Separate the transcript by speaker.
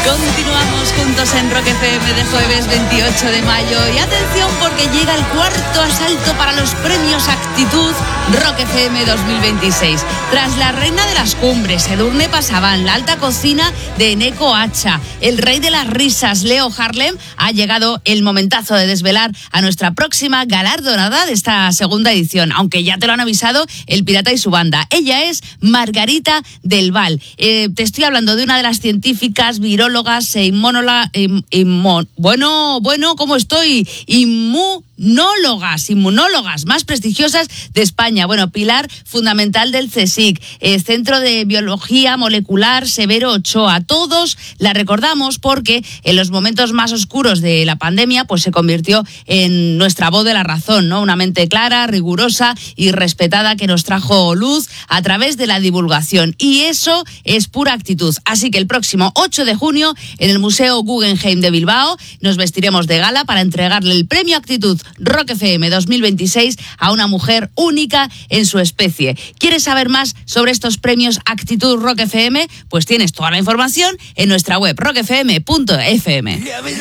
Speaker 1: Continuamos juntos en Rock FM de jueves 28 de mayo y atención porque llega el cuarto asalto para los premios Actitud Rock FM 2026. Tras la reina de las cumbres, Edurne Pasaban, la alta cocina de Eneco Hacha, el rey de las risas, Leo Harlem, ha llegado el momentazo de desvelar a nuestra próxima galardonada de esta segunda edición, aunque ya te lo han avisado el Pirata y su banda. Ella es Margarita del Val. Te estoy hablando de una de las científicas, virólogas e ¿cómo estoy? Inmunólogas más prestigiosas de España. Bueno, pilar fundamental del CSIC, Centro de Biología Molecular Severo Ochoa. Todos la recordamos porque en los momentos más oscuros de la pandemia, pues se convirtió en nuestra voz de la razón, ¿no? Una mente clara, rigurosa y respetada que nos trajo luz a través de la divulgación. Y eso es pura actitud. Así que el próximo 8 de junio, en el Museo Guggenheim de Bilbao, nos vestiremos de gala para entregarle el premio Actitud Rock FM 2026 a una mujer única en su especie. ¿Quieres saber más sobre estos premios Actitud Rock FM? Pues tienes toda la información en nuestra web rockfm.fm.